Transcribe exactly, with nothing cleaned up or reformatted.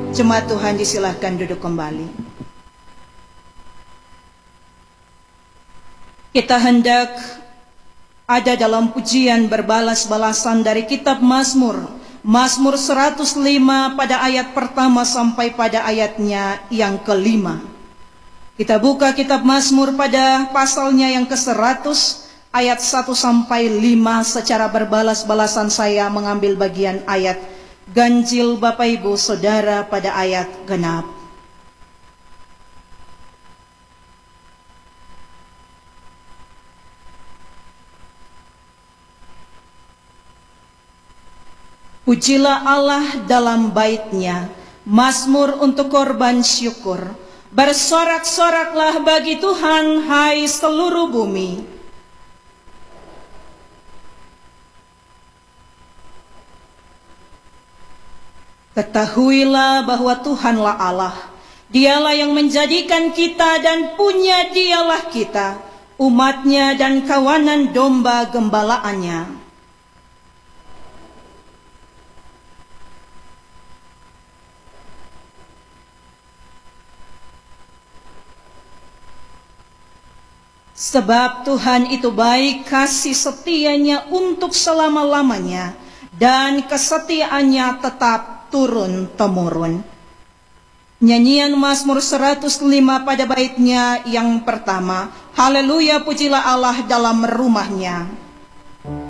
Jemaat Tuhan disilahkan duduk kembali. Kita hendak ada dalam pujian berbalas-balasan dari kitab Mazmur, Mazmur seratus lima pada ayat pertama sampai pada ayatnya yang kelima. Kita buka kitab Mazmur pada pasalnya yang ke seratus, ayat satu sampai lima. Secara berbalas-balasan saya mengambil bagian ayat ganjil Bapak Ibu Saudara pada ayat genap. Pujilah Allah dalam bait-Nya, Mazmur untuk korban syukur. Bersorak-soraklah bagi Tuhan, hai seluruh bumi. Ketahuilah bahwa Tuhanlah Allah. Dialah yang menjadikan kita dan punya Dialah kita, umat-Nya dan kawanan domba gembalaannya. Sebab Tuhan itu baik, kasih setianya untuk selama-lamanya, dan kesetiaannya tetap turun-temurun. Nyanyian Mazmur seratus lima pada baitnya yang pertama. Haleluya, pujilah Allah dalam rumah-Nya.